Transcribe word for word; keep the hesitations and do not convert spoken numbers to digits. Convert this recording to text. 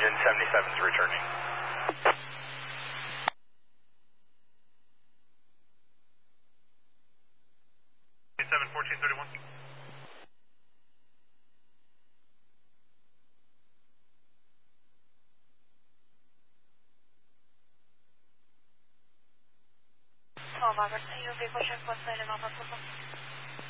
engine seventy-seven is returning. seven fourteen thirty-one. Small Margaret, you vehicle check one side and Alpha Purple.